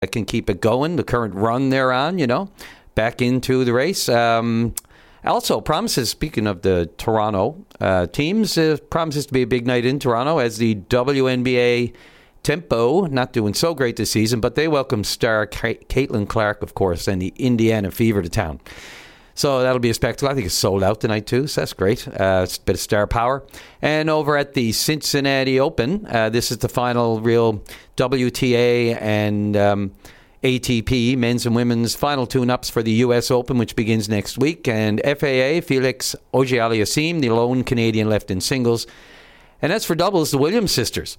can keep it going, the current run they're on, back into the race. Also promises, speaking of the Toronto teams, promises to be a big night in Toronto as the WNBA Tempo, not doing so great this season, but they welcome star Caitlin Clark, of course, and the Indiana Fever to town. So that'll be a spectacle. I think it's sold out tonight too, so that's great. It's a bit of star power. And over at the Cincinnati Open, this is the final real WTA and ATP, men's and women's final tune-ups for the U.S. Open, which begins next week. And FAA, Felix Auger-Aliassime, the lone Canadian left in singles. And as for doubles, the Williams sisters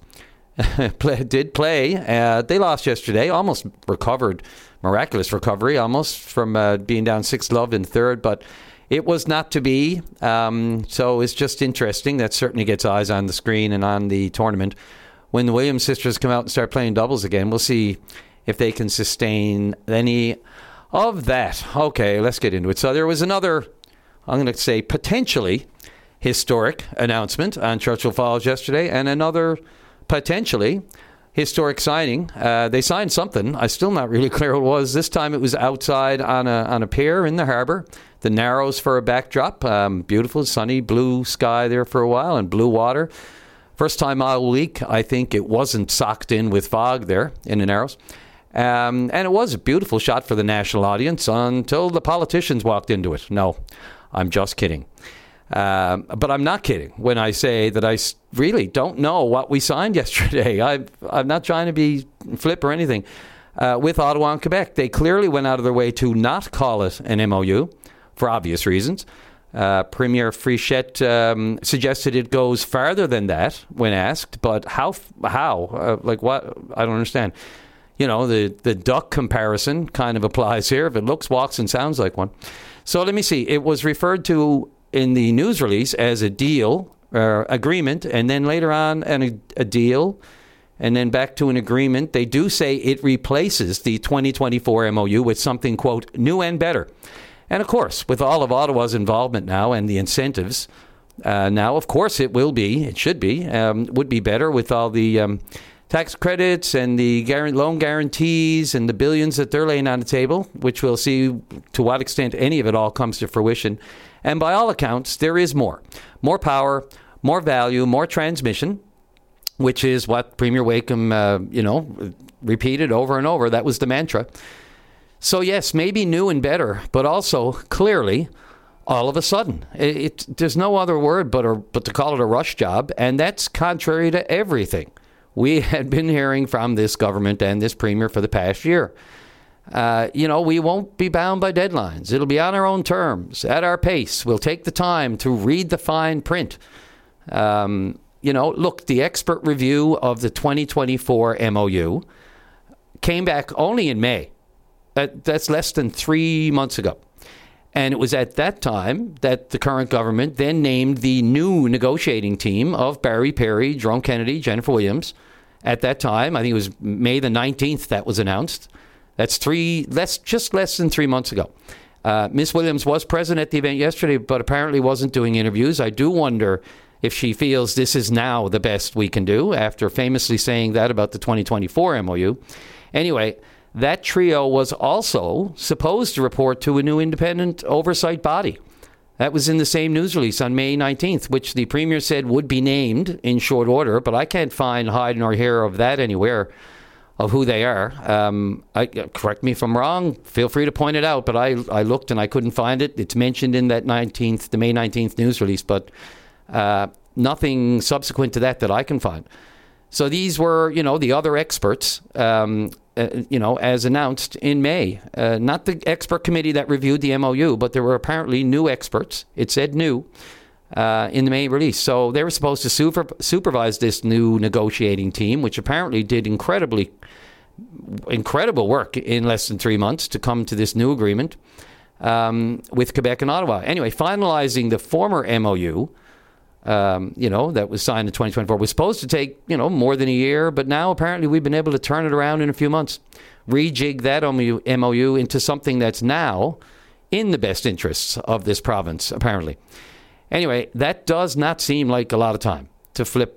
did play. They lost yesterday, almost recovered, miraculous recovery, almost, from being down 6-love in third, but it was not to be. So it's just interesting. That certainly gets eyes on the screen and on the tournament. When the Williams sisters come out and start playing doubles again, we'll see if they can sustain any of that. Okay, let's get into it. So there was another, I'm going to say, potentially historic announcement on Churchill Falls yesterday, and another potentially historic signing. They signed something. I'm still not really clear what it was. This time it was outside on a pier in the harbour. The Narrows for a backdrop. Beautiful, sunny, blue sky there for a while and blue water. First time all week, I think it wasn't socked in with fog there in the Narrows. And it was a beautiful shot for the national audience until the politicians walked into it. No, I'm just kidding. But I'm not kidding when I say that I really don't know what we signed yesterday. I'm not trying to be flip or anything. With Ottawa and Quebec, they clearly went out of their way to not call it an MOU for obvious reasons. Premier Frichette suggested it goes farther than that when asked, but how? Like what? I don't understand. The duck comparison kind of applies here. If it looks, walks, and sounds like one. So let me see. It was referred to in the news release as a deal, agreement, and then later on a deal, and then back to an agreement. They do say it replaces the 2024 MOU with something, quote, new and better. And of course, with all of Ottawa's involvement now and the incentives, now, of course, it would be better with all the tax credits and the loan guarantees and the billions that they're laying on the table, which we'll see to what extent any of it all comes to fruition. And by all accounts, there is more power, more value, more transmission, which is what Premier Wakeham, repeated over and over. That was the mantra. So yes, maybe new and better, but also clearly, all of a sudden, there's no other word but to call it a rush job, and that's contrary to everything we had been hearing from this government and this Premier for the past year. We won't be bound by deadlines. It'll be on our own terms, at our pace. We'll take the time to read the fine print. Look, the expert review of the 2024 MOU came back only in May. That's less than 3 months ago. And it was at that time that the current government then named the new negotiating team of Barry Perry, Jerome Kennedy, Jennifer Williams. At that time, I think it was May the 19th that was announced. That's just less than 3 months ago. Miss Williams was present at the event yesterday, but apparently wasn't doing interviews. I do wonder if she feels this is now the best we can do after famously saying that about the 2024 MOU. Anyway, that trio was also supposed to report to a new independent oversight body. That was in the same news release on May 19th, which the Premier said would be named in short order, but I can't find hide nor hair of that anywhere, of who they are. Correct me if I'm wrong. Feel free to point it out, but I looked and I couldn't find it. It's mentioned in that the May 19th news release, but nothing subsequent to that I can find. So these were, the other experts, as announced in May. Not the expert committee that reviewed the MOU, but there were apparently new experts. It said new in the May release. So they were supposed to supervise this new negotiating team, which apparently did incredible work in less than 3 months to come to this new agreement with Quebec and Ottawa. Anyway, finalizing the former MOU, that was signed in 2024 was supposed to take, more than a year, but now apparently we've been able to turn it around in a few months, rejig that MOU into something that's now in the best interests of this province, apparently. Anyway, that does not seem like a lot of time to flip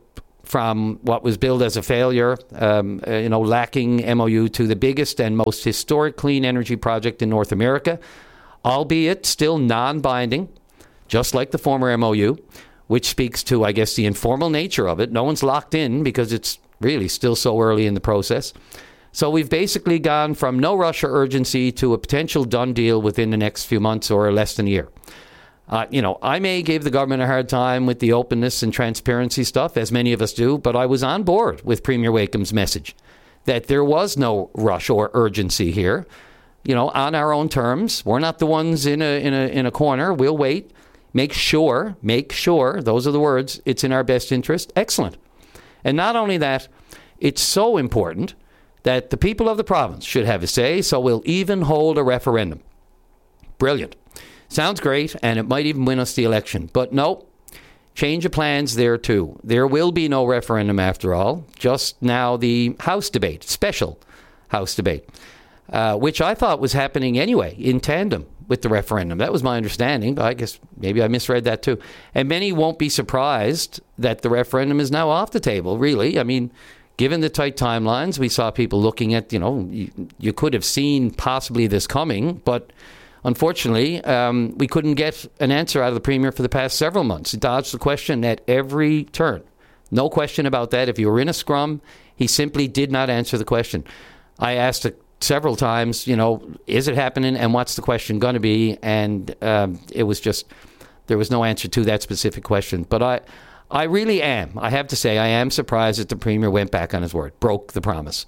from what was billed as a failure, lacking MOU, to the biggest and most historic clean energy project in North America, albeit still non-binding, just like the former MOU, which speaks to, I guess, the informal nature of it. No one's locked in because it's really still so early in the process. So we've basically gone from no rush or urgency to a potential done deal within the next few months or less than a year. I may give the government a hard time with the openness and transparency stuff, as many of us do, but I was on board with Premier Wakeham's message that there was no rush or urgency here. On our own terms. We're not the ones in a corner. We'll wait. Make sure, those are the words, it's in our best interest. Excellent. And not only that, it's so important that the people of the province should have a say, so we'll even hold a referendum. Brilliant. Sounds great, and it might even win us the election. But no, change of plans there too. There will be no referendum after all. Just now the House debate, special House debate, which I thought was happening anyway in tandem with the referendum. That was my understanding, but I guess maybe I misread that too. And many won't be surprised that the referendum is now off the table, really. I mean, given the tight timelines, we saw people looking at, you could have seen possibly this coming, but unfortunately, we couldn't get an answer out of the Premier for the past several months. He dodged the question at every turn. No question about that. If you were in a scrum, he simply did not answer the question. I asked several times, is it happening and what's the question going to be? And it was just, there was no answer to that specific question. But I really am, I have to say, I am surprised that the Premier went back on his word, broke the promise.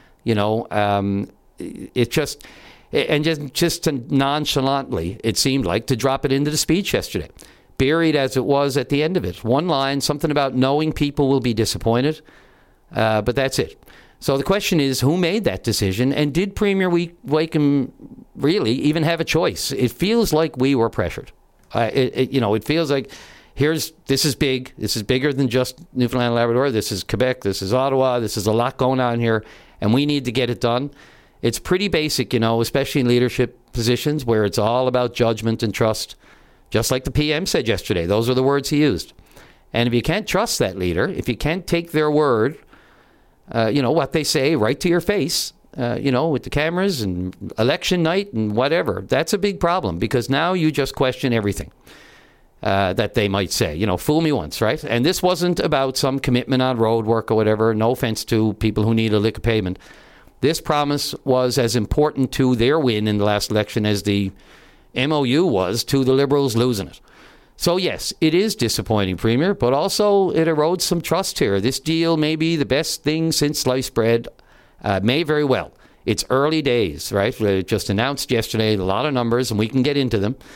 It just... And just to nonchalantly, it seemed like, to drop it into the speech yesterday, buried as it was at the end of it. One line, something about knowing people will be disappointed, but that's it. So the question is, who made that decision, and did Premier Wakeham really even have a choice? It feels like we were pressured. It feels like this is big. This is bigger than just Newfoundland and Labrador. This is Quebec. This is Ottawa. This is a lot going on here, and we need to get it done. It's pretty basic, especially in leadership positions where it's all about judgment and trust, just like the PM said yesterday. Those are the words he used. And if you can't trust that leader, if you can't take their word, what they say right to your face, with the cameras and election night and whatever, that's a big problem, because now you just question everything that they might say. Fool me once, right? And this wasn't about some commitment on road work or whatever. No offense to people who need a lick of pavement. This promise was as important to their win in the last election as the MOU was to the Liberals losing it. So yes, it is disappointing, Premier, but also it erodes some trust here. This deal may be the best thing since sliced bread. May very well. It's early days, right? It just announced yesterday a lot of numbers, and we can get into them.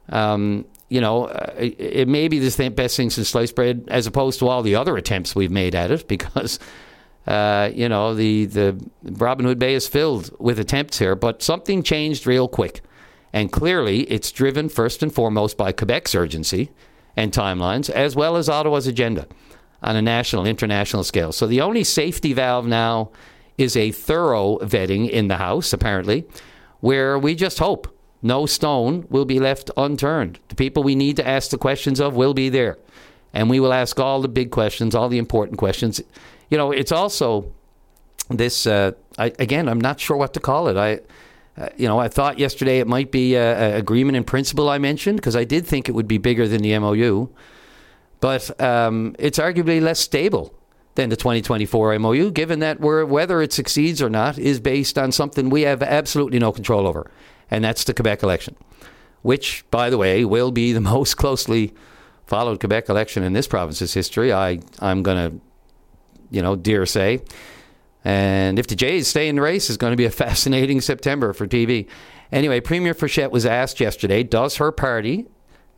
It may be the best thing since sliced bread, as opposed to all the other attempts we've made at it, because... the Robin Hood Bay is filled with attempts here, but something changed real quick. And clearly, it's driven first and foremost by Quebec's urgency and timelines, as well as Ottawa's agenda on a national, international scale. So the only safety valve now is a thorough vetting in the House, apparently, where we just hope no stone will be left unturned. The people we need to ask the questions of will be there. And we will ask all the big questions, all the important questions. It's also this, I'm not sure what to call it. I thought yesterday it might be an agreement in principle I mentioned, because I did think it would be bigger than the MOU. But it's arguably less stable than the 2024 MOU, given that whether it succeeds or not is based on something we have absolutely no control over, and that's the Quebec election, which, by the way, will be the most closely followed Quebec election in this province's history, I'm going to dare say. And if the Jays stay in the race, it's going to be a fascinating September for TV. Anyway, Premier Frechette was asked yesterday, does her party,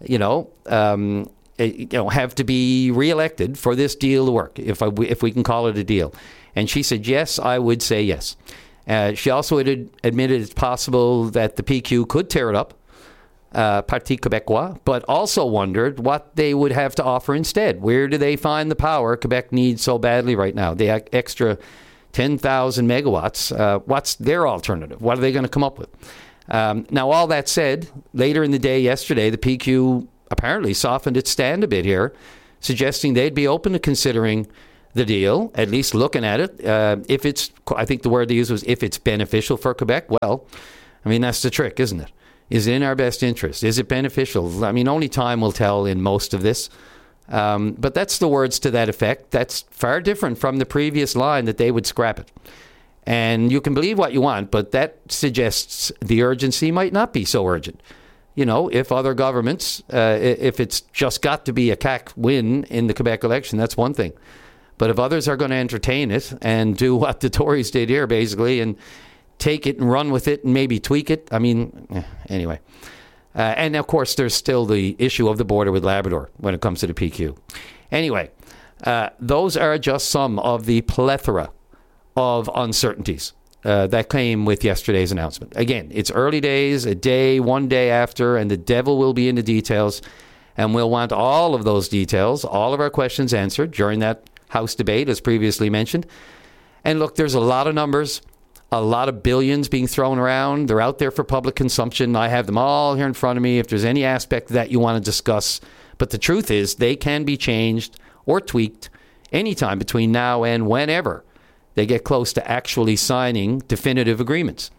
have to be reelected for this deal to work, if we can call it a deal? And she said, yes, I would say yes. She also admitted it's possible that the PQ could tear it up, Parti Québécois, but also wondered what they would have to offer instead. Where do they find the power Quebec needs so badly right now? The extra 10,000 megawatts. What's their alternative? What are they going to come up with? Now, all that said, later in the day yesterday, the PQ apparently softened its stand a bit here, suggesting they'd be open to considering the deal, at least looking at it. If it's, I think the word they used was if it's beneficial for Quebec. Well, I mean, that's the trick, isn't it? Is it in our best interest? Is it beneficial? I mean, only time will tell in most of this. But that's the words to that effect. That's far different from the previous line that they would scrap it. And you can believe what you want, but that suggests the urgency might not be so urgent. You know, if other governments, if it's just got to be a CAQ win in the Quebec election, that's one thing. But if others are going to entertain it and do what the Tories did here, basically, and take it and run with it and maybe tweak it, I mean, anyway. And, of course, there's still the issue of the border with Labrador when it comes to the PQ. Anyway, those are just some of the plethora of uncertainties that came with yesterday's announcement. Again, it's early days, one day after, and the devil will be in the details. And we'll want all of those details, all of our questions answered during that House debate, as previously mentioned. And look, there's a lot of numbers, a lot of billions being thrown around. They're out there for public consumption. I have them all here in front of me if there's any aspect that you want to discuss. But the truth is they can be changed or tweaked anytime between now and whenever they get close to actually signing definitive agreements.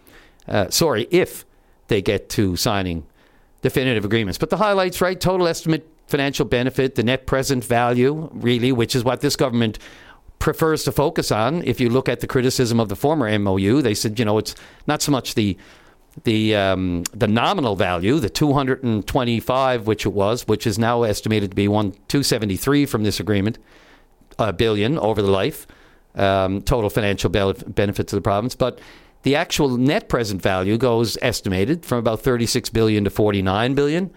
If they get to signing definitive agreements. But the highlights, right? Total estimate financial benefit, the net present value, really, which is what this government prefers to focus on. If you look at the criticism of the former MOU, they said, you know, it's not so much the nominal value, the 225, which is now estimated to be 273 from this agreement, billion over the life, total financial benefit to the province. But the actual net present value goes estimated from about 36 billion to 49 billion.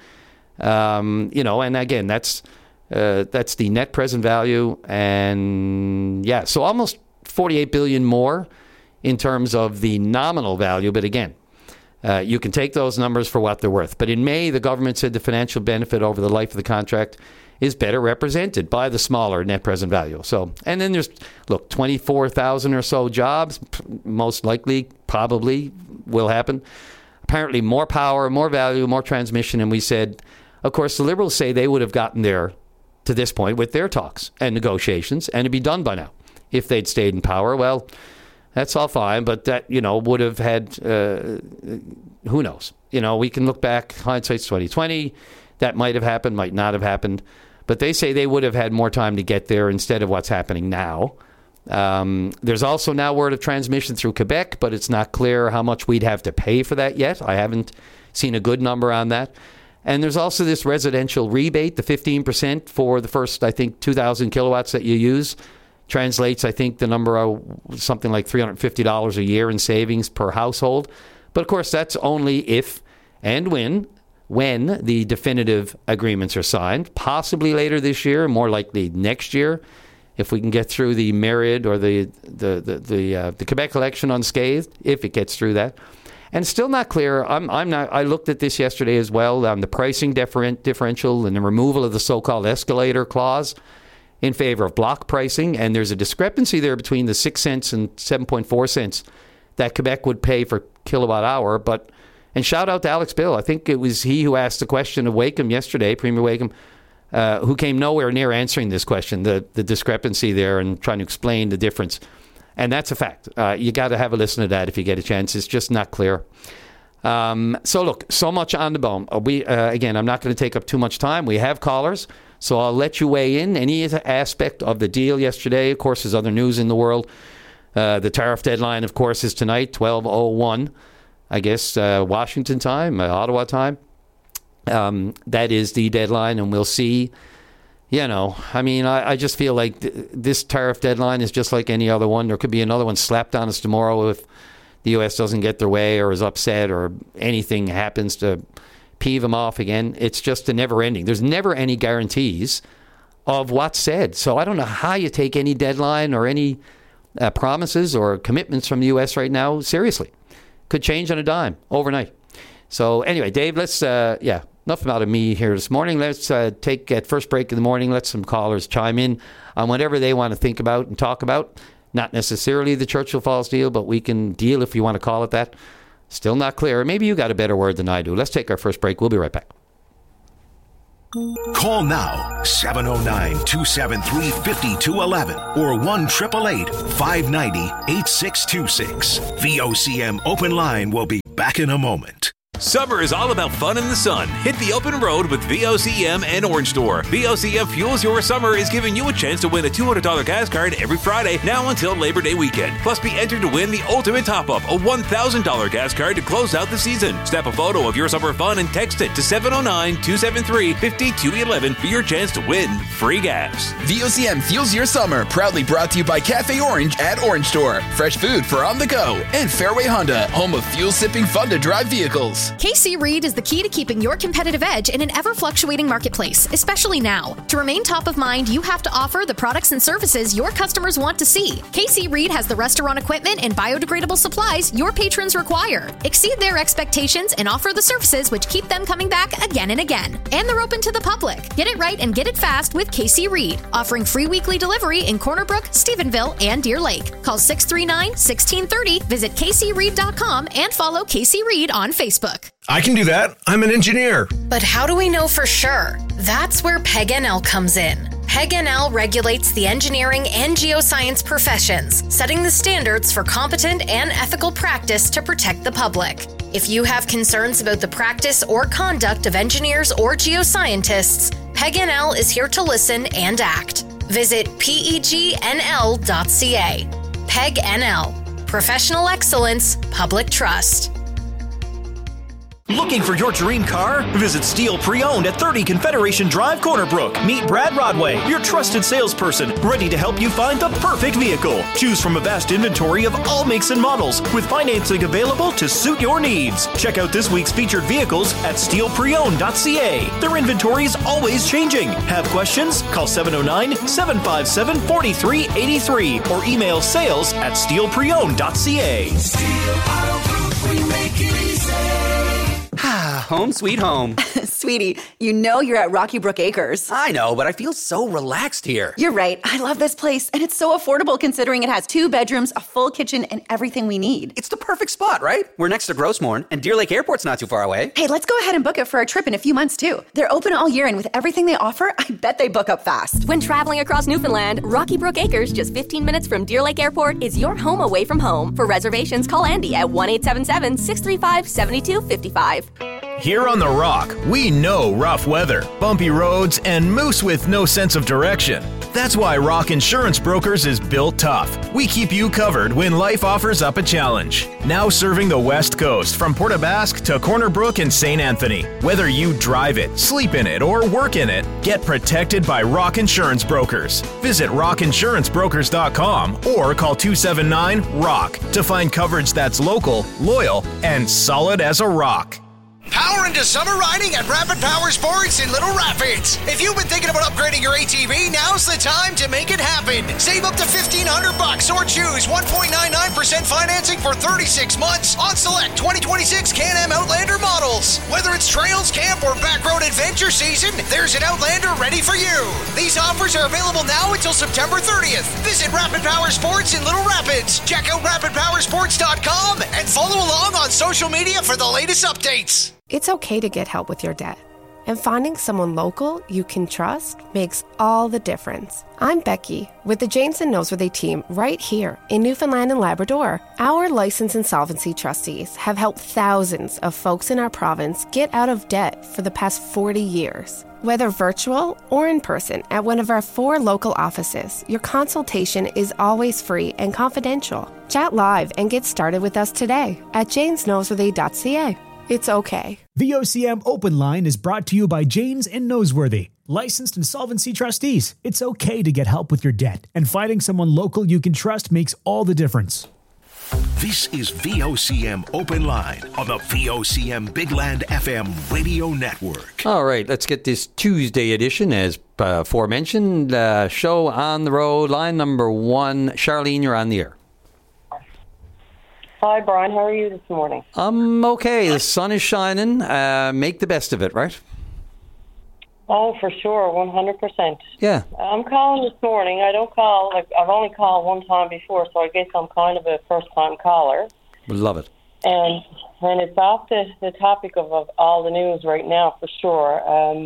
And again, that's the net present value. And yeah, so almost 48 billion more in terms of the nominal value. But again, you can take those numbers for what they're worth. But in May, the government said the financial benefit over the life of the contract is better represented by the smaller net present value. So, and then there's, 24,000 or so jobs, most likely, probably will happen. Apparently more power, more value, more transmission. And we said, of course, the Liberals say they would have gotten there to this point with their talks and negotiations, and it'd be done by now if they'd stayed in power. Well, that's all fine, but that, would have had, who knows? We can look back, hindsight's 2020. That might have happened, might not have happened. But they say they would have had more time to get there instead of what's happening now. There's also now word of transmission through Quebec, but it's not clear how much we'd have to pay for that yet. I haven't seen a good number on that. And there's also this residential rebate, the 15% for the first, I think, 2,000 kilowatts that you use. Translates, I think, the number of something like $350 a year in savings per household. But, of course, that's only if and when the definitive agreements are signed, possibly later this year, more likely next year, if we can get through the Myriad or the Quebec election unscathed, if it gets through that. And still not clear. I looked at this yesterday as well, the pricing differential and the removal of the so-called escalator clause in favor of block pricing. And there's a discrepancy there between the 6 cents and 7.4 cents that Quebec would pay for kilowatt hour. And shout out to Alex Bill. I think it was he who asked the question of Wakeham yesterday, Premier Wakeham, who came nowhere near answering this question, the discrepancy there, and trying to explain the difference. And that's a fact. You got to have a listen to that if you get a chance. It's just not clear. So look, so much on the bone. Again, I'm not going to take up too much time. We have callers, so I'll let you weigh in any aspect of the deal yesterday. Of course, there's other news in the world. The tariff deadline, of course, is tonight, 12:01. I guess Washington time, Ottawa time. That is the deadline, and we'll see. I just feel like this tariff deadline is just like any other one. There could be another one slapped on us tomorrow if the U.S. doesn't get their way or is upset or anything happens to peeve them off again. It's just a never ending. There's never any guarantees of what's said. So I don't know how you take any deadline or any promises or commitments from the U.S. right now seriously. Could change on a dime overnight. So anyway, Dave, let's, enough about me here this morning. Let's take at first break in the morning, let some callers chime in on whatever they want to think about and talk about. Not necessarily the Churchill Falls deal, but we can deal if you want to call it that. Still not clear. Maybe you got a better word than I do. Let's take our first break. We'll be right back. Call now, 709-273-5211 or 1-888-590-8626. VOCM Open Line will be back in a moment. Summer is all about fun in the sun. Hit the open road with VOCM and Orange Store. VOCM Fuels Your Summer is giving you a chance to win a $200 gas card every Friday now until Labor Day weekend. Plus, be entered to win the ultimate top-up, a $1,000 gas card to close out the season. Snap a photo of your summer fun and text it to 709-273-5211 for your chance to win free gas. VOCM Fuels Your Summer, proudly brought to you by Cafe Orange at Orange Store. Fresh food for on the go. And Fairway Honda, home of fuel-sipping, fun-to-drive vehicles. KC Reed is the key to keeping your competitive edge in an ever-fluctuating marketplace, especially now. To remain top of mind, you have to offer the products and services your customers want to see. KC Reed has the restaurant equipment and biodegradable supplies your patrons require. Exceed their expectations and offer the services which keep them coming back again and again. And they're open to the public. Get it right and get it fast with KC Reed, offering free weekly delivery in Corner Brook, Stephenville, and Deer Lake. Call 639-1630, visit kcreed.com, and follow KC Reed on Facebook. I can do that. I'm an engineer. But how do we know for sure? That's where PEG-NL comes in. PEG-NL regulates the engineering and geoscience professions, setting the standards for competent and ethical practice to protect the public. If you have concerns about the practice or conduct of engineers or geoscientists, PEG-NL is here to listen and act. Visit pegnl.ca. PEG-NL. Professional excellence, public trust. Looking for your dream car? Visit Steel Pre-Owned at 30 Confederation Drive, Corner Brook. Meet Brad Rodway, your trusted salesperson, ready to help you find the perfect vehicle. Choose from a vast inventory of all makes and models, with financing available to suit your needs. Check out this week's featured vehicles at steelpreowned.ca. Their inventory is always changing. Have questions? Call 709-757-4383 or email sales@steelpreowned.ca. Steel Auto Group, we make it easy. Home sweet home. Sweetie, you know you're at Rocky Brook Acres. I know, but I feel so relaxed here. You're right. I love this place, and it's so affordable considering it has 2 bedrooms, a full kitchen, and everything we need. It's the perfect spot, right? We're next to Grossmorn, and Deer Lake Airport's not too far away. Hey, let's go ahead and book it for a trip in a few months, too. They're open all year, and with everything they offer, I bet they book up fast. When traveling across Newfoundland, Rocky Brook Acres, just 15 minutes from Deer Lake Airport, is your home away from home. For reservations, call Andy at 1-877-635-7255. Here on The Rock, we know rough weather, bumpy roads, and moose with no sense of direction. That's why Rock Insurance Brokers is built tough. We keep you covered when life offers up a challenge. Now serving the West Coast from Port aux Basques to Corner Brook and St. Anthony. Whether you drive it, sleep in it, or work in it, get protected by Rock Insurance Brokers. Visit rockinsurancebrokers.com or call 279-ROCK to find coverage that's local, loyal, and solid as a rock. Power into summer riding at Rapid Power Sports in Little Rapids. If you've been thinking about upgrading your ATV, now's the time to make it happen. Save up to $1,500 or choose 1.99% financing for 36 months on select 2026 Can-Am Outlander models. Whether it's trails, camp, or backroad adventure season, there's an Outlander ready for you. These offers are available now until September 30th. Visit Rapid Power Sports in Little Rapids. Check out rapidpowersports.com and follow along on social media for the latest updates. It's okay to get help with your debt. And finding someone local you can trust makes all the difference. I'm Becky with the Janes and Noseworthy team right here in Newfoundland and Labrador. Our licensed insolvency trustees have helped thousands of folks in our province get out of debt for the past 40 years. Whether virtual or in person at one of our 4 local offices, your consultation is always free and confidential. Chat live and get started with us today at janesnoseworthy.ca. It's okay. VOCM Open Line is brought to you by Janes and Noseworthy, licensed insolvency trustees. It's okay to get help with your debt, and finding someone local you can trust makes all the difference. This is VOCM Open Line on the VOCM Big Land FM radio network. All right, let's get this Tuesday edition, as aforementioned, show on the road. Line number 1. Charlene, you're on the air. Hi, Brian. How are you this morning? I'm okay. The sun is shining. Make the best of it, right? Oh, for sure. 100%. Yeah. I'm calling this morning. I don't call. I've only called one time before, so I guess I'm kind of a first-time caller. Love it. And it's off the topic of all the news right now, for sure.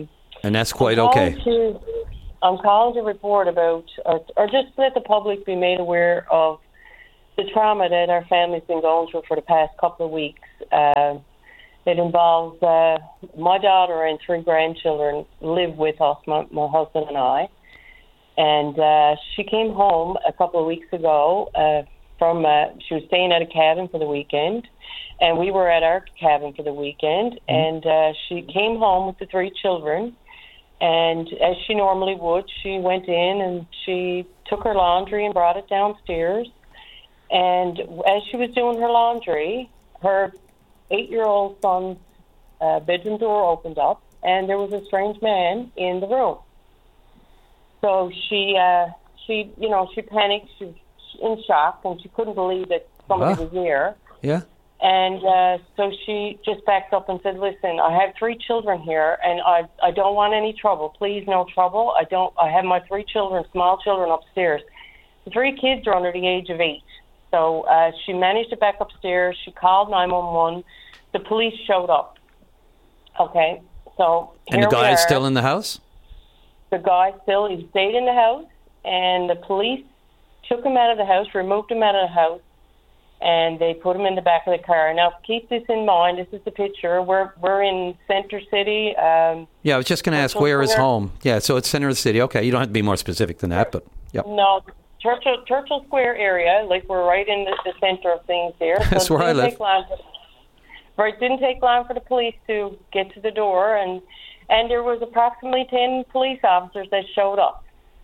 And that's quite okay. I'm calling to report about, or just let the public be made aware of the trauma that our family's been going through for the past couple of weeks. It involves my daughter and 3 grandchildren live with us, my husband and I. And she came home a couple of weeks ago she was staying at a cabin for the weekend, and we were at our cabin for the weekend. And she came home with the 3 children, and as she normally would, she went in and she took her laundry and brought it downstairs. And as she was doing her laundry, her 8-year-old son's bedroom door opened up, and there was a strange man in the room. So she panicked. She was in shock, and she couldn't believe that somebody was near. Yeah. And so she just backed up and said, "Listen, I have 3 children here, and I don't want any trouble. Please, no trouble. I have my 3 children, small children, upstairs. The 3 kids are under the age of 8. So she managed to back upstairs. She called 911. The police showed up. Okay, so and the guy is still in the house? The guy he stayed in the house, and the police took him out of the house, removed him out of the house, and they put him in the back of the car. Now, keep this in mind. This is the picture. We're in Center City. Yeah, I was just going to ask, where is home? Yeah, so it's center of the city. Okay, you don't have to be more specific than that, but yep. No, Churchill Square area. Like, we're right in the center of things here. So that's where I live. It didn't take long for the police to get to the door, and there was approximately 10 police officers that showed up.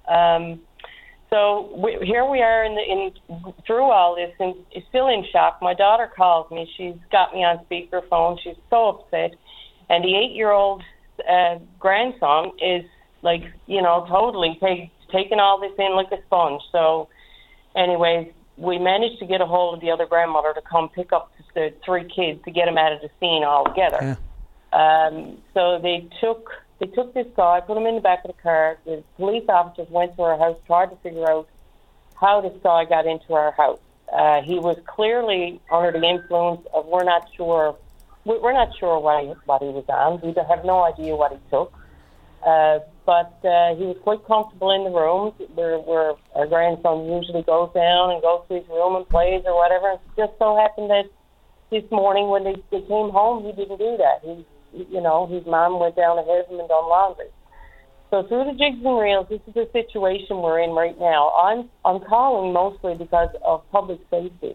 So here we are through all this, and still in shock. My daughter calls me. She's got me on speakerphone. She's so upset. And the 8-year-old grandson is, like, totally taking all this in like a sponge. So anyways, we managed to get a hold of the other grandmother to come pick up the 3 kids to get them out of the scene altogether. Yeah. So they took this guy, put him in the back of the car. The police officers went to our house, tried to figure out how this guy got into our house. He was clearly under the influence of, we're not sure what he was on. We have no idea what he took. But he was quite comfortable in the room where our grandson usually goes down and goes to his room and plays or whatever. It just so happened that this morning when they came home, he didn't do that. His mom went down ahead of him and done laundry. So through the jigs and reels, this is the situation we're in right now. I'm calling mostly because of public safety.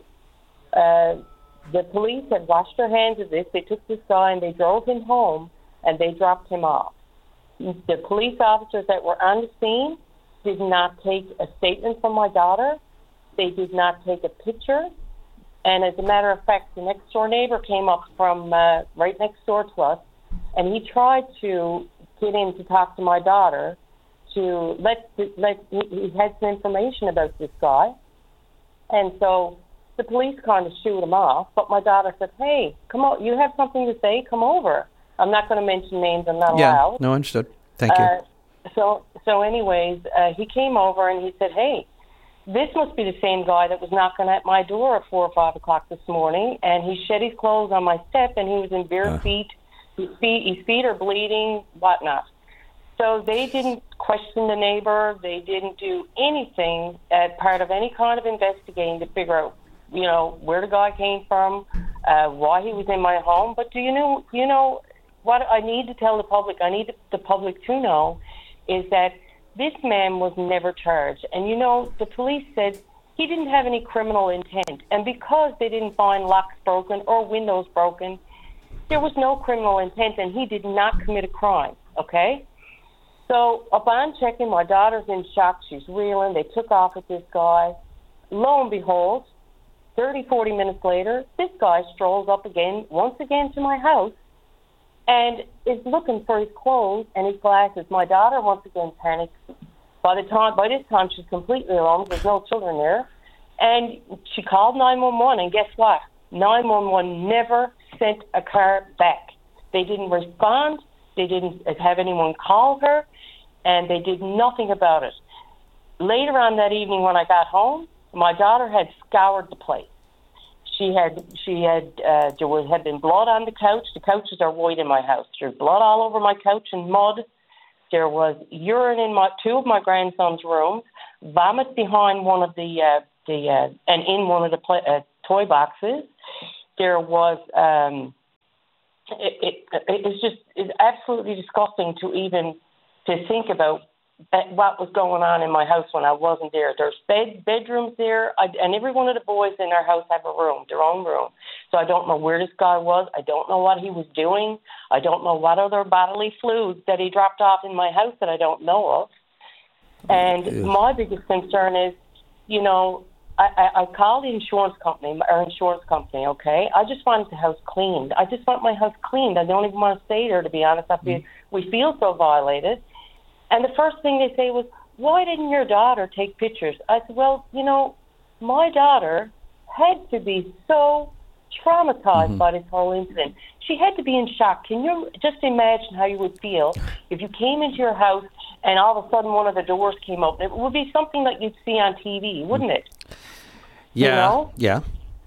The police had washed their hands of this. They took this guy and they drove him home and they dropped him off. The police officers that were on the scene did not take a statement from my daughter. They did not take a picture. And as a matter of fact, the next door neighbor came up from right next door to us, and he tried to get in to talk to my daughter to he had some information about this guy. And so the police kind of shooed him off, but my daughter said, "Hey, come on, you have something to say? Come over." I'm not going to mention names. I'm not allowed. No, understood. Thank you. So anyways, he came over and he said, "Hey, this must be the same guy that was knocking at my door at 4 or 5 o'clock this morning." And he shed his clothes on my step, and he was in bare feet. His feet are bleeding, whatnot. So they didn't question the neighbor. They didn't do anything as part of any kind of investigating to figure out, where the guy came from, why he was in my home. But do you know what I need to tell the public? I need the public to know is that this man was never charged. And, the police said he didn't have any criminal intent. And because they didn't find locks broken or windows broken, there was no criminal intent, and he did not commit a crime, okay? So upon checking, my daughter's in shock. She's reeling. They took off with this guy. Lo and behold, 30, 40 minutes later, this guy strolls up once again to my house, and is looking for his clothes and his glasses. My daughter once again panics. By this time, she's completely alone. There's no children there. And she called 911, and guess what? 911 never sent a car back. They didn't respond. They didn't have anyone call her, and they did nothing about it. Later on that evening when I got home, my daughter had scoured the place. There had been blood on the couch. The couches are white in my house. There's blood all over my couch and mud. There was urine in two of my grandson's rooms, vomit behind one of and in one of the toy boxes. There was it's absolutely disgusting to think about what was going on in my house when I wasn't there. There's bedrooms there, and every one of the boys in our house have a room, their own room. So I don't know where this guy was. I don't know what he was doing. I don't know what other bodily fluids that he dropped off in my house that I don't know of. And my biggest concern is, I called the insurance company, okay? I just wanted the house cleaned. I just want my house cleaned. I don't even want to stay there, to be honest. We feel so violated. And the first thing they say was, why didn't your daughter take pictures? I said, well, my daughter had to be so traumatized by this whole incident. She had to be in shock. Can you just imagine how you would feel if you came into your house and all of a sudden one of the doors came open? It would be something that you'd see on TV, wouldn't it? Yeah, yeah.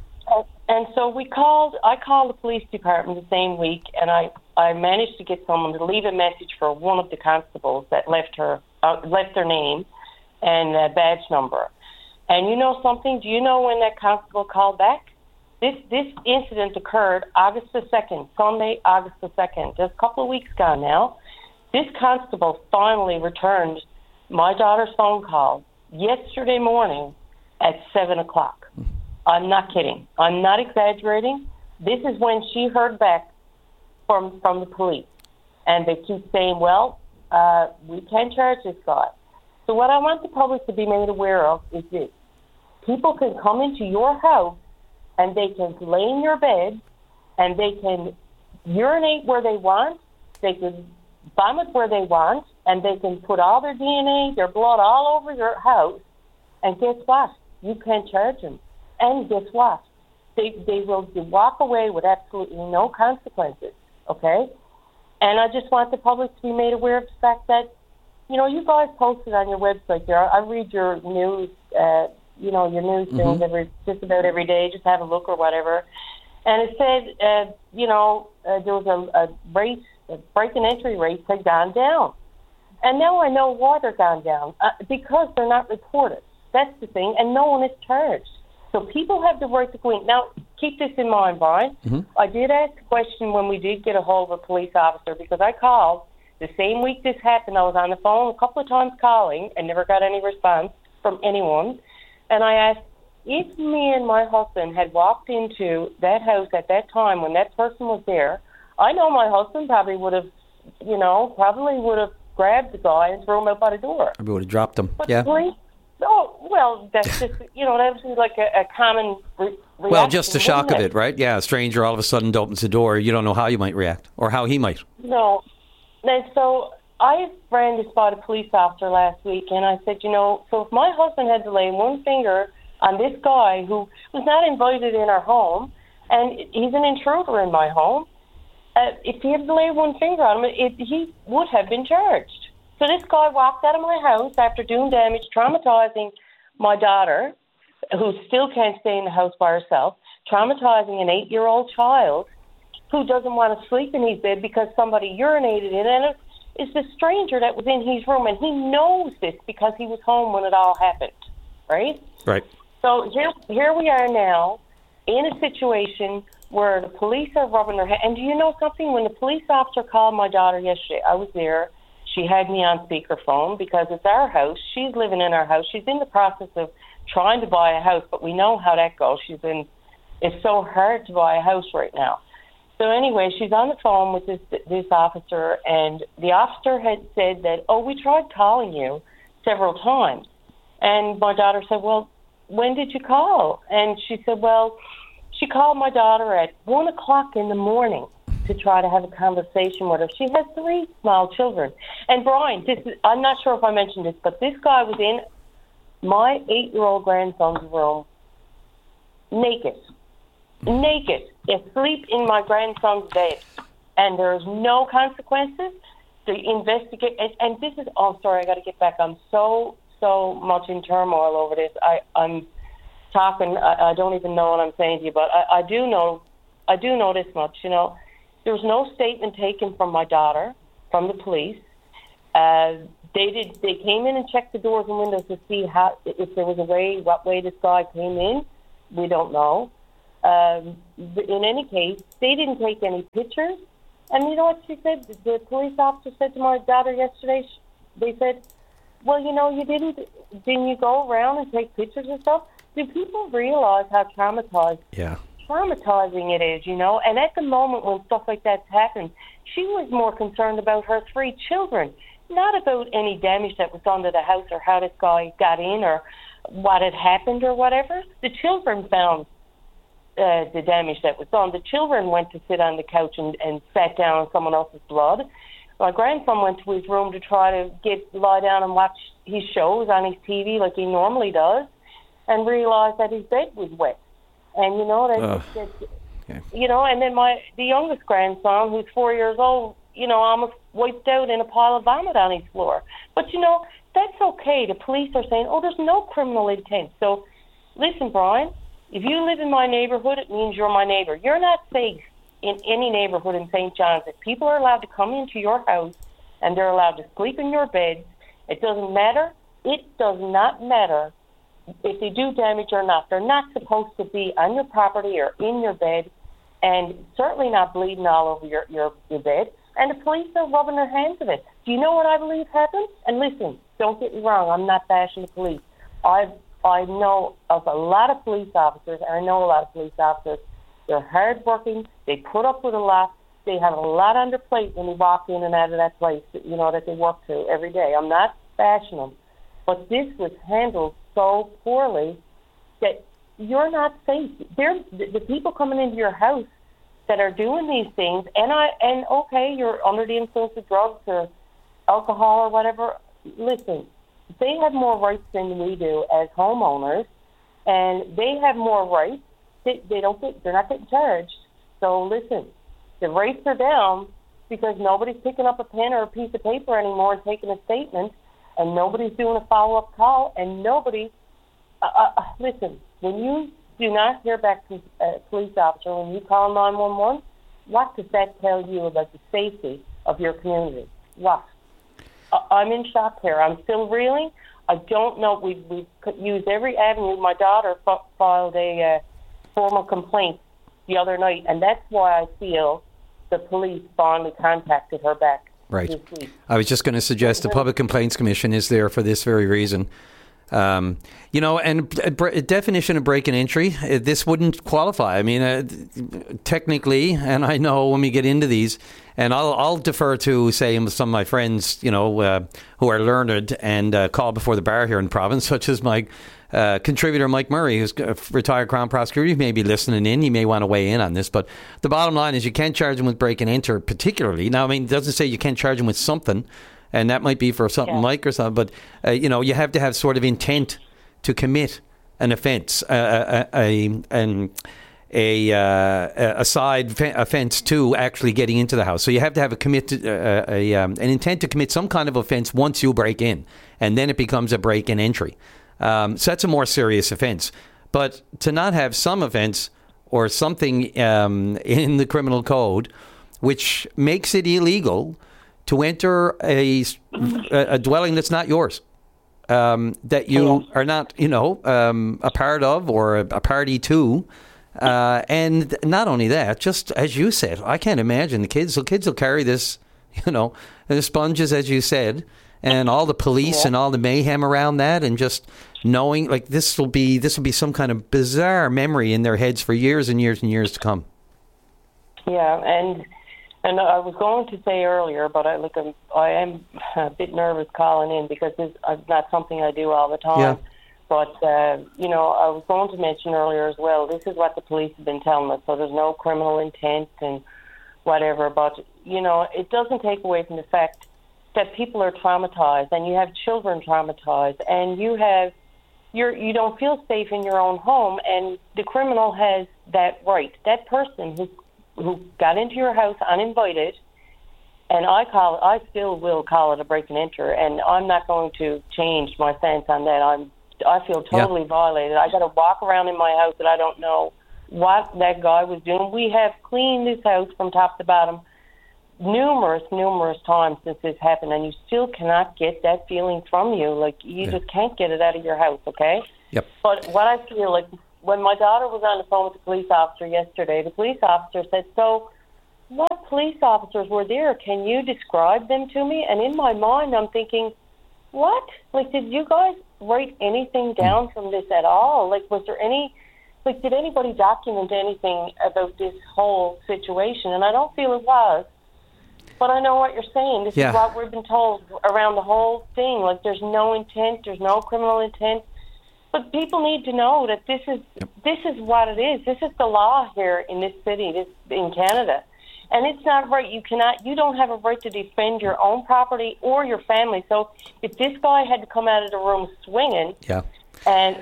And so I called the police department the same week, and I managed to get someone to leave a message for one of the constables that left their name and badge number. And you know something? Do you know when that constable called back? This incident occurred August the 2nd, Sunday, August the 2nd. Just a couple of weeks gone now. This constable finally returned my daughter's phone call yesterday morning at 7 o'clock. I'm not kidding. I'm not exaggerating. This is when she heard back from the police. And they keep saying, well, we can't charge this guy. So what I want the public to be made aware of is this. People can come into your house and they can lay in your bed and they can urinate where they want, they can vomit where they want, and they can put all their DNA, their blood all over your house. And guess what? You can't charge them. And guess what? They will walk away with absolutely no consequences, okay? And I just want the public to be made aware of the fact that, you guys posted on your website there. I read your news, your news things just about every day, just have a look or whatever. And it said, there was a race, a break and entry rates had gone down. And now I know why they're gone down, because they're not reported. That's the thing, and no one is charged. So people have the right to go in. Now, keep this in mind, Brian. I did ask a question when we did get a hold of a police officer, because I called the same week this happened. I was on the phone a couple of times calling and never got any response from anyone. And I asked, if me and my husband had walked into that house at that time when that person was there, I know my husband probably would have grabbed the guy and threw him out by the door. Probably would have dropped him. But yeah. Police, that's just, that was like a common reaction. Well, just the shock of it, right? Yeah, a stranger all of a sudden opens the door. You don't know how you might react or how he might. No. And so I ran to spot a police officer last week, and I said, so if my husband had to lay one finger on this guy who was not invited in our home, and he's an intruder in my home, if he had to lay one finger on him, he would have been charged. So this guy walked out of my house after doing damage, traumatizing my daughter, who still can't stay in the house by herself, traumatizing an 8-year-old child who doesn't want to sleep in his bed because somebody urinated in it. And it's the stranger that was in his room, and he knows this because he was home when it all happened, right? Right. So here we are now in a situation where the police are rubbing their hands. And do you know something? When the police officer called my daughter yesterday, I was there. She had me on speakerphone because it's our house. She's living in our house. She's in the process of trying to buy a house, but we know how that goes. It's so hard to buy a house right now. So anyway, she's on the phone with this officer, and the officer had said that, we tried calling you several times. And my daughter said, well, when did you call? And she said, well, she called my daughter at 1 o'clock in the morning to try to have a conversation with her. She has 3 small children. And Brian, I'm not sure if I mentioned this, but this guy was in my 8-year-old grandson's room, naked, asleep in my grandson's bed. And there's no consequences. The investigate, and this is, sorry, I got to get back. I'm so much in turmoil over this. I'm talking, I don't even know what I'm saying to you, but I do know this much, There was no statement taken from my daughter, from the police. They came in and checked the doors and windows to see if there was what way this guy came in. We don't know. In any case, they didn't take any pictures. And you know what she said? The police officer said to my daughter yesterday, they said, well, didn't you go around and take pictures and stuff? Do people realize how traumatizing it is, And at the moment when stuff like that's happened, she was more concerned about her 3 children, not about any damage that was done to the house or how this guy got in or what had happened or whatever. The children found the damage that was done. The children went to sit on the couch and sat down on someone else's blood. My grandson went to his room to try to lie down and watch his shows on his TV like he normally does, and realized that his bed was wet. And and then the youngest grandson, who's 4 years old, almost wiped out in a pile of vomit on his floor. But that's okay. The police are saying, there's no criminal intent. So listen, Brian, if you live in my neighborhood, it means you're my neighbor. You're not safe in any neighborhood in St. John's. If people are allowed to come into your house and they're allowed to sleep in your bed, it doesn't matter. It does not matter if they do damage or not. They're not supposed to be on your property or in your bed, and certainly not bleeding all over your bed. And the police are rubbing their hands of it. Do you know what I believe happened? And listen, don't get me wrong, I'm not bashing the police. I know of a lot of police officers, and I know a lot of police officers. They're hardworking. They put up with a lot. They have a lot on their plate when they walk in and out of that place, that they work to every day. I'm not bashing them. But this was handled so poorly that you're not safe. The people coming into your house that are doing these things, and okay, you're under the influence of drugs or alcohol or whatever. Listen, they have more rights than we do as homeowners, and they have more rights. They're not getting charged. So listen, the rates are down because nobody's picking up a pen or a piece of paper anymore and taking a statement, and nobody's doing a follow-up call, and nobody. Listen, when you do not hear back from a police officer, when you call 911, what does that tell you about the safety of your community? What? I'm in shock here. I'm still reeling. I don't know. We've used every avenue. My daughter filed a formal complaint the other night, and that's why I feel the police finally contacted her back this week. I was just going to suggest the Public Complaints Commission is there for this very reason. And a definition of break and entry, this wouldn't qualify. I mean, technically, and I know when we get into these, and I'll defer to, say, some of my friends, who are learned and call before the bar here in the province, such as my contributor Mike Murray, who's a retired Crown Prosecutor. You may be listening in. You may want to weigh in on this. But the bottom line is you can't charge them with break and enter particularly. Now, I mean, it doesn't say you can't charge them with something. And that might be for something like or something, but you have to have sort of intent to commit an offence, a side offence to actually getting into the house. So you have to have an intent to commit some kind of offence once you break in, and then it becomes a break and entry. So that's a more serious offence. But to not have some offence or something in the criminal code which makes it illegal to enter a dwelling that's not yours, that you are not, a part of or a party to. And not only that, just as you said, I can't imagine the kids will carry this, the sponges, as you said, and all the police and all the mayhem around that, and just knowing like this will be some kind of bizarre memory in their heads for years and years and years to come. Yeah, and I was going to say earlier, but I am a bit nervous calling in because it's not something I do all the time. Yeah. But, I was going to mention earlier as well, this is what the police have been telling us, so there's no criminal intent and whatever. But, it doesn't take away from the fact that people are traumatized, and you have children traumatized, and you don't feel safe in your own home, and the criminal has that right. That person who got into your house uninvited, and I still will call it a break and enter, and I'm not going to change my stance on that. I feel totally violated. I got to walk around in my house that I don't know what that guy was doing. We have cleaned this house from top to bottom numerous times since this happened, and you still cannot get that feeling from you. Like, you just can't get it out of your house, okay? Yep. But what I feel like, when my daughter was on the phone with the police officer yesterday, the police officer said, so what police officers were there? Can you describe them to me? And in my mind, I'm thinking, what? Like, did you guys write anything down from this at all? Like, was there any, like, did anybody document anything about this whole situation? And I don't feel it was. But I know what you're saying. This is what we've been told around the whole thing. Like, there's no intent, there's no criminal intent. But people need to know that this is what it is. This is the law here in this city, in Canada. And it's not right. You don't have a right to defend your own property or your family. So if this guy had to come out of the room swinging, and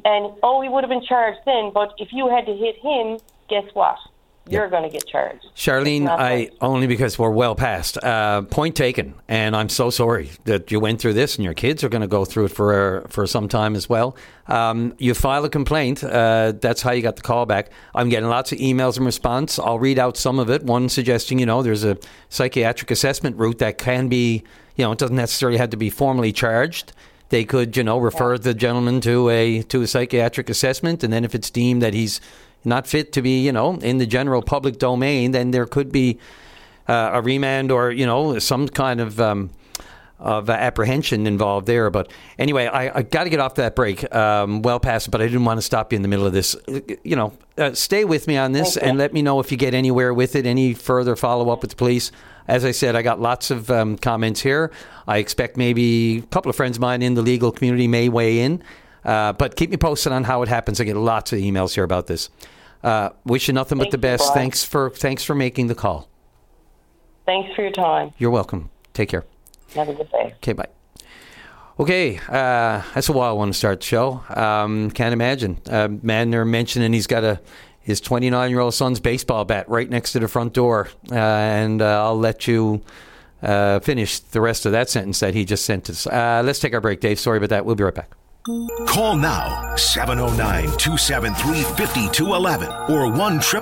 he would have been charged then. But if you had to hit him, guess what? You're going to get charged. Charlene, only because we're well past. Point taken. And I'm so sorry that you went through this, and your kids are going to go through it for some time as well. You file a complaint. That's how you got the call back. I'm getting lots of emails in response. I'll read out some of it. One suggesting, there's a psychiatric assessment route that can be, it doesn't necessarily have to be formally charged. They could, refer the gentleman to a psychiatric assessment, and then if it's deemed that he's not fit to be, in the general public domain, then there could be a remand or, some kind of apprehension involved there. But anyway, I got to get off that break well past it, but I didn't want to stop you in the middle of this. Stay with me on this and let me know if you get anywhere with it, any further follow-up with the police. As I said, I got lots of comments here. I expect maybe a couple of friends of mine in the legal community may weigh in. But keep me posted on how it happens. I get lots of emails here about this. Wish you nothing but the best. Thanks for making the call. Thanks for your time. You're welcome. Take care. Have a good day. Okay, bye. Okay, that's a wild one to start the show. Can't imagine. Madner mentioning he's got his 29-year-old son's baseball bat right next to the front door. And I'll let you finish the rest of that sentence that he just sent us. Let's take our break, Dave. Sorry about that. We'll be right back. Call now, 709-273-5211 or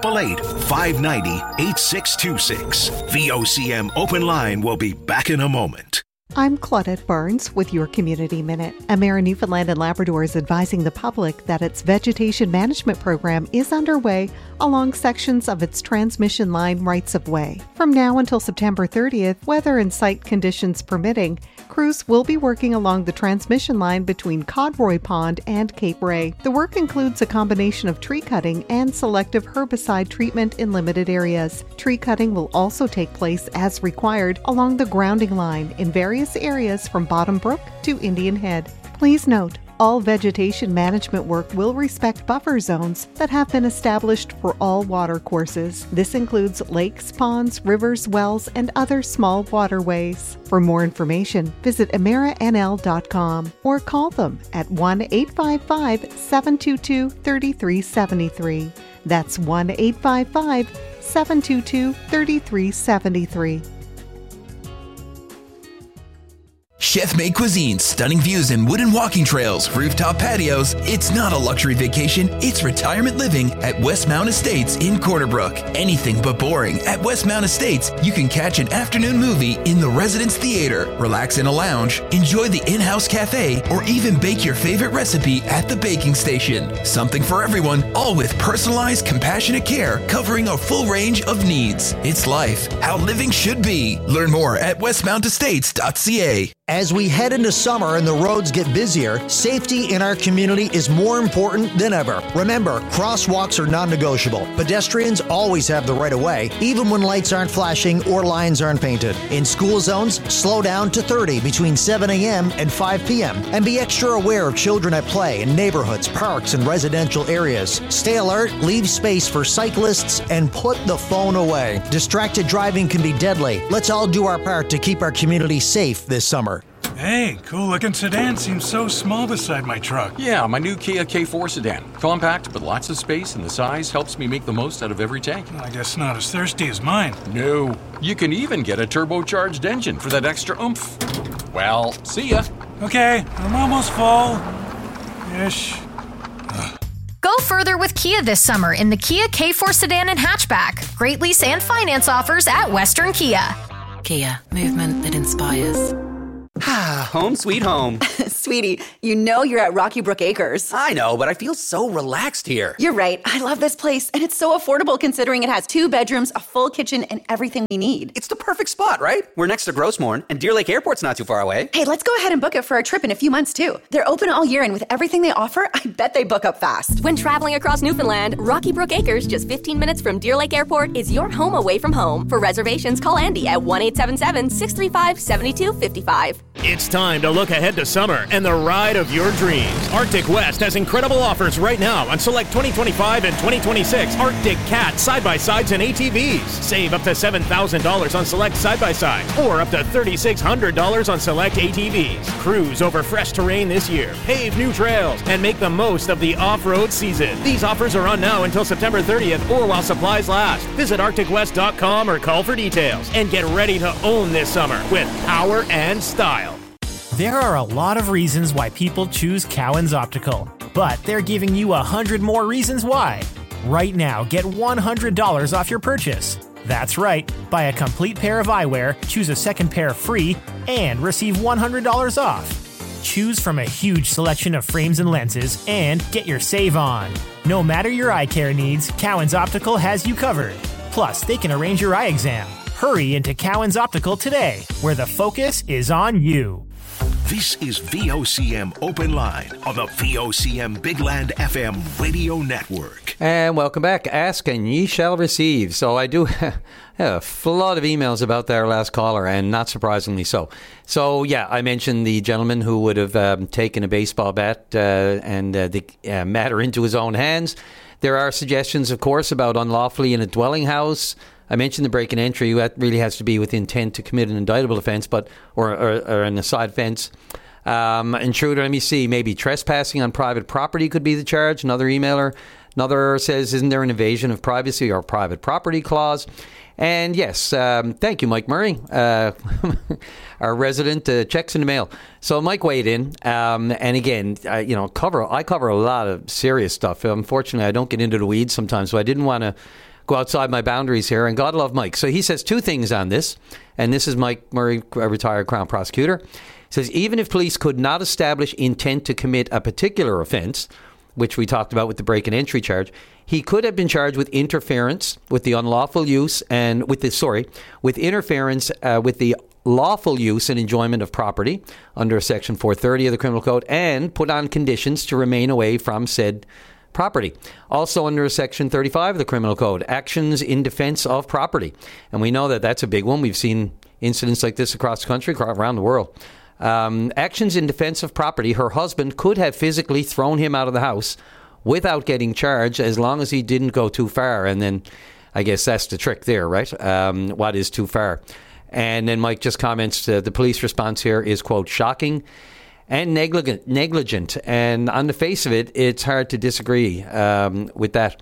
1-888-590-8626. VOCM Open Line will be back in a moment. I'm Claudette Barnes with your Community Minute. Emera Newfoundland and Labrador is advising the public that its vegetation management program is underway along sections of its transmission line rights-of-way. From now until September 30th, weather and site conditions permitting, crews will be working along the transmission line between Codroy Pond and Cape Ray. The work includes a combination of tree cutting and selective herbicide treatment in limited areas. Tree cutting will also take place as required along the grounding line in various areas from Bottom Brook to Indian Head. Please note, all vegetation management work will respect buffer zones that have been established for all water courses. This includes lakes, ponds, rivers, wells, and other small waterways. For more information, visit emeranl.com or call them at 1-855-722-3373. That's 1-855-722-3373. Chef-made cuisine, stunning views and wooden walking trails, rooftop patios. It's not a luxury vacation, it's retirement living at Westmount Estates in Corner Brook. Anything but boring. At Westmount Estates, you can catch an afternoon movie in the Residence Theater, relax in a lounge, enjoy the in-house cafe, or even bake your favorite recipe at the baking station. Something for everyone, all with personalized, compassionate care covering a full range of needs. It's life, how living should be. Learn more at westmountestates.ca. As we head into summer and the roads get busier, safety in our community is more important than ever. Remember, crosswalks are non-negotiable. Pedestrians always have the right of way, even when lights aren't flashing or lines aren't painted. In school zones, slow down to 30 between 7 a.m. and 5 p.m. And be extra aware of children at play in neighborhoods, parks, and residential areas. Stay alert, leave space for cyclists, and put the phone away. Distracted driving can be deadly. Let's all do our part to keep our community safe this summer. Hey, cool-looking sedan seems so small beside my truck. Yeah, my new Kia K4 sedan. Compact, but lots of space, and the size helps me make the most out of every tank. I guess not as thirsty as mine. No. You can even get a turbocharged engine for that extra oomph. Well, see ya. Okay, I'm almost full. Ish. Go further with Kia this summer in the Kia K4 sedan and hatchback. Great lease and finance offers at Western Kia. Kia, movement that inspires. Home sweet home. Sweetie, you know you're at Rocky Brook Acres. I know, but I feel so relaxed here. You're right. I love this place, and it's so affordable considering it has 2 bedrooms, a full kitchen, and everything we need. It's the perfect spot, right? We're next to Grossmorn, and Deer Lake Airport's not too far away. Hey, let's go ahead and book it for a trip in a few months, too. They're open all year, and with everything they offer, I bet they book up fast. When traveling across Newfoundland, Rocky Brook Acres, just 15 minutes from Deer Lake Airport, is your home away from home. For reservations, call Andy at 1-877-635-7255. It's time to look ahead to summer and the ride of your dreams. Arctic West has incredible offers right now on select 2025 and 2026 Arctic Cat side-by-sides and ATVs. Save up to $7,000 on select side-by-sides or up to $3,600 on select ATVs. Cruise over fresh terrain this year, pave new trails, and make the most of the off-road season. These offers are on now until September 30th or while supplies last. Visit ArcticWest.com or call for details and get ready to own this summer with power and style. There are a lot of reasons why people choose Cowan's Optical, but they're giving you 100 more reasons why. Right now, get $100 off your purchase. That's right, buy a complete pair of eyewear, choose a second pair free, and receive $100 off. Choose from a huge selection of frames and lenses, and get your save on. No matter your eye care needs, Cowan's Optical has you covered. Plus, they can arrange your eye exam. Hurry into Cowan's Optical today, where the focus is on you. This is VOCM Open Line on the VOCM Big Land FM radio network. And welcome back. Ask and ye shall receive. So I do have a flood of emails about their last caller, and not surprisingly so. So, yeah, I mentioned the gentleman who would have taken a baseball bat and the matter into his own hands. There are suggestions, of course, about unlawfully in a dwelling house. I mentioned the break and entry. That really has to be with intent to commit an indictable offence, or an aside offence. Intruder, let me see, maybe trespassing on private property could be the charge. Another emailer. Another says, isn't there an invasion of privacy or private property clause? And yes, thank you, Mike Murray, our resident, checks in the mail. So Mike weighed in, and again, I cover a lot of serious stuff. Unfortunately, I don't get into the weeds sometimes, so I didn't want to go outside my boundaries here, and God love Mike. So he says 2 things on this, and this is Mike Murray, a retired Crown Prosecutor. He says, even if police could not establish intent to commit a particular offence, which we talked about with the break and entry charge, he could have been charged with interference with the unlawful use and with interference with the lawful use and enjoyment of property under Section 430 of the Criminal Code, and put on conditions to remain away from said property. Also under Section 35 of the Criminal Code, actions in defense of property. And we know that that's a big one. We've seen incidents like this across the country, around the world. Actions in defense of property. Her husband could have physically thrown him out of the house without getting charged, as long as he didn't go too far. And then I guess that's the trick there, right? What is too far? And then Mike just comments, the police response here is, quote, shocking and negligent. And on the face of it, it's hard to disagree with that.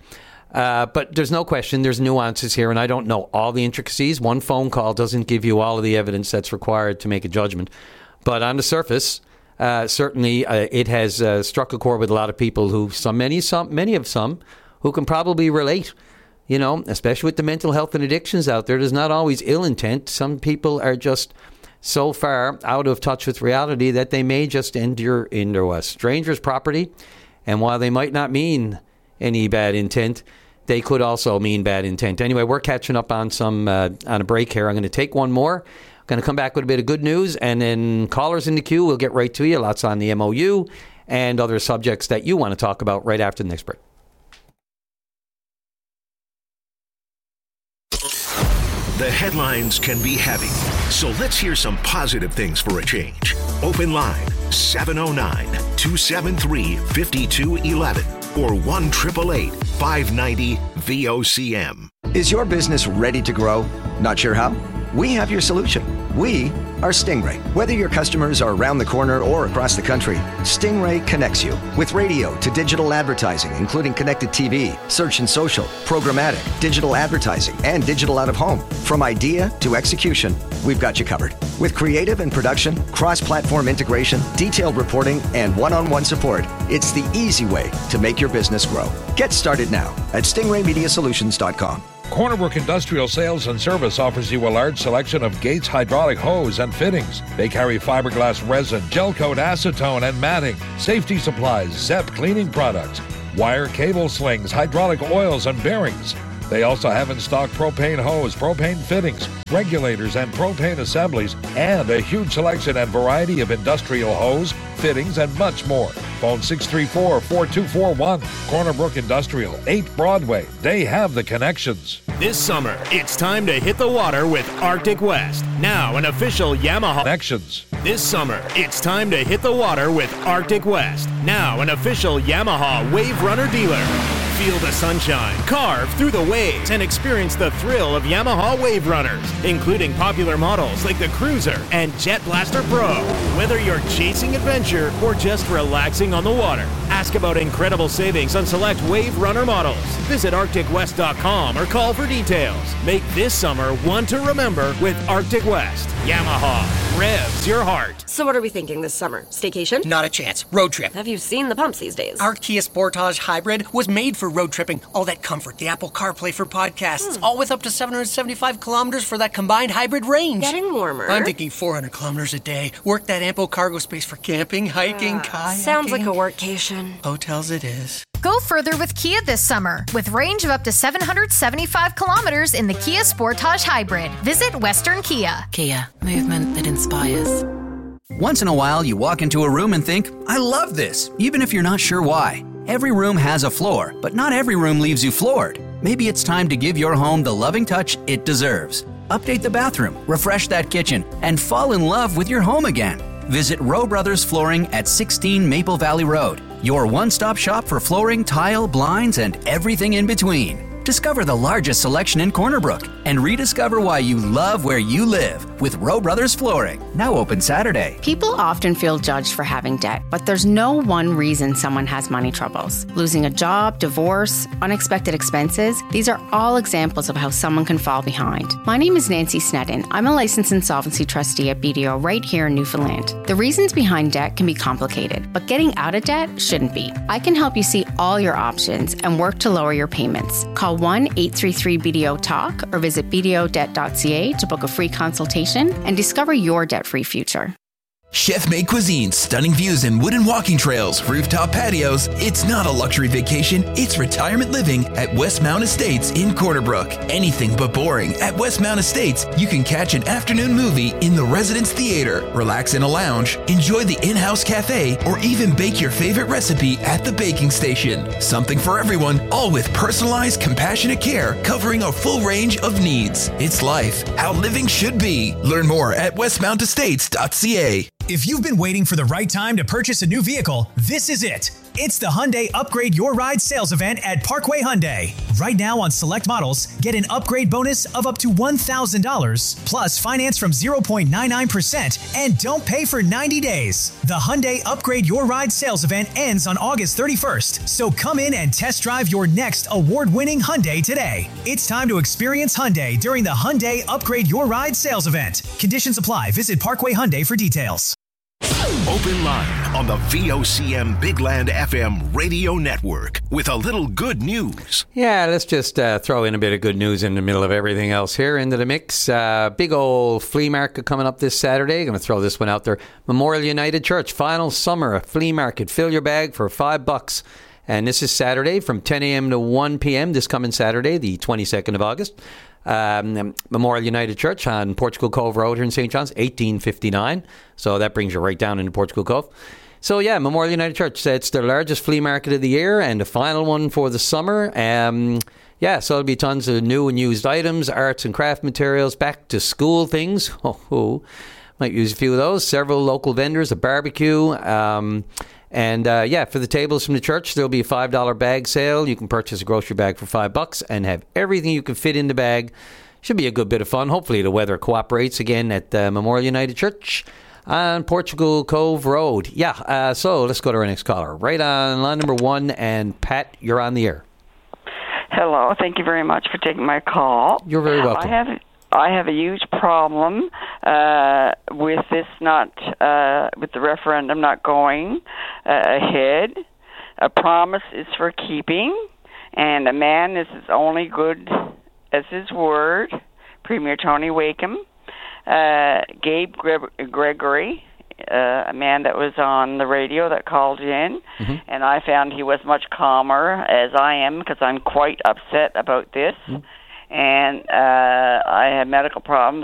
But there's no question, there's nuances here, and I don't know all the intricacies. One phone call doesn't give you all of the evidence that's required to make a judgment. But on the surface, certainly it has struck a chord with a lot of people who, many of some, who can probably relate. Especially with the mental health and addictions out there, there's not always ill intent. Some people are just so far out of touch with reality that they may just enter into a stranger's property. And while they might not mean any bad intent, they could also mean bad intent. Anyway, we're catching up on on a break here. I'm going to take one more. I'm going to come back with a bit of good news, and then callers in the queue. We'll get right to you. Lots on the MOU and other subjects that you want to talk about right after the next break. The headlines can be heavy, so let's hear some positive things for a change. Open line 709-273-5211 or 1-888-590-VOCM. Is your business ready to grow? Not sure how? We have your solution. We are Stingray. Whether your customers are around the corner or across the country, Stingray connects you with radio to digital advertising, including connected TV, search and social, programmatic, digital advertising, and digital out of home. From idea to execution, we've got you covered. With creative and production, cross-platform integration, detailed reporting, and one-on-one support, it's the easy way to make your business grow. Get started now at stingraymediasolutions.com. Corner Brook Industrial Sales and Service offers you a large selection of Gates hydraulic hose and fittings. They carry fiberglass resin, gel coat acetone and matting, safety supplies, ZEP cleaning products, wire cable slings, hydraulic oils and bearings. They also have in stock propane hose, propane fittings, regulators, and propane assemblies, and a huge selection and variety of industrial hose, fittings, and much more. Phone 634-4241. Corner Brook Industrial, 8 Broadway. They have the connections. This summer, it's time to hit the water with Arctic West. Now an official Yamaha connections. This summer, it's time to hit the water with Arctic West. Now an official Yamaha Wave Runner dealer. Feel the sunshine, carve through the waves, and experience the thrill of Yamaha Wave Runners, including popular models like the Cruiser and Jet Blaster Pro. Whether you're chasing adventure or just relaxing on the water, ask about incredible savings on select Wave Runner models. Visit ArcticWest.com or call for details. Make this summer one to remember with Arctic West. Yamaha, revs your heart. So what are we thinking this summer? Staycation? Not a chance. Road trip. Have you seen the pumps these days? Our Kia Sportage Hybrid was made for road tripping. All that comfort, the Apple CarPlay for podcasts, all with up to 775 kilometers for that combined hybrid range. Getting warmer. I'm thinking 400 kilometers a day. Work that ample cargo space for camping, hiking, kayaking. Sounds like a workcation. Hotels it is. Go further with Kia this summer with range of up to 775 kilometers in the Kia Sportage Hybrid. Visit Western Kia. Kia, movement that inspires. Once in a while, you walk into a room and think, I love this, even if you're not sure why. Every room has a floor, but not every room leaves you floored. Maybe it's time to give your home the loving touch it deserves. Update the bathroom, refresh that kitchen, and fall in love with your home again. Visit Rowe Brothers Flooring at 16 Maple Valley Road, your one-stop shop for flooring, tile, blinds, and everything in between. Discover the largest selection in Corner Brook and rediscover why you love where you live with Rowe Brothers Flooring. Now open Saturday. People often feel judged for having debt, but there's no one reason someone has money troubles. Losing a job, divorce, unexpected expenses, these are all examples of how someone can fall behind. My name is Nancy Sneddon. I'm a licensed insolvency trustee at BDO right here in Newfoundland. The reasons behind debt can be complicated, but getting out of debt shouldn't be. I can help you see all your options and work to lower your payments. Call 1-833-BDO-TALK or visit bdodebt.ca to book a free consultation and discover your debt-free future. Chef-made cuisine, stunning views and wooden walking trails, rooftop patios. It's not a luxury vacation, it's retirement living at Westmount Estates in Corner Brook. Anything but boring. At Westmount Estates, you can catch an afternoon movie in the Residence Theater, relax in a lounge, enjoy the in-house cafe, or even bake your favorite recipe at the baking station. Something for everyone, all with personalized, compassionate care covering a full range of needs. It's life, how living should be. Learn more at westmountestates.ca. If you've been waiting for the right time to purchase a new vehicle, this is it. It's the Hyundai Upgrade Your Ride sales event at Parkway Hyundai. Right now on select models, get an upgrade bonus of up to $1,000, plus finance from 0.99% and don't pay for 90 days. The Hyundai Upgrade Your Ride sales event ends on August 31st, so come in and test drive your next award-winning Hyundai today. It's time to experience Hyundai during the Hyundai Upgrade Your Ride sales event. Conditions apply. Visit Parkway Hyundai for details. Open Line on the VOCM Big Land FM radio network with a little good news. Yeah, let's just throw in a bit of good news in the middle of everything else here into the mix. Big old flea market coming up this Saturday. Going to throw this one out there. Memorial United Church, final summer flea market. Fill your bag for $5. And this is Saturday from 10 a.m. to 1 p.m. this coming Saturday, the 22nd of August. Memorial United Church on Portugal Cove Road here in St. John's, 1859. So that brings you right down into Portugal Cove. So yeah, Memorial United Church, it's their largest flea market of the year and the final one for the summer. Yeah, so there'll be tons of new and used items, arts and craft materials, back to school things. Might use a few of those. Several local vendors, a barbecue. And for the tables from the church, there'll be a $5 bag sale. You can purchase a grocery bag for $5 and have everything you can fit in the bag. Should be a good bit of fun. Hopefully the weather cooperates again at Memorial United Church on Portugal Cove Road. So let's go to our next caller. Right on line number 1, and Pat, you're on the air. Hello. Thank you very much for taking my call. You're very welcome. I have a huge problem with this with the referendum not going ahead. A promise is for keeping, and a man is as only good as his word, Premier Tony Wakeham, Gabe Gregory, a man that was on the radio that called in, and I found he was much calmer, as I am, because I'm quite upset about this. And I had medical problems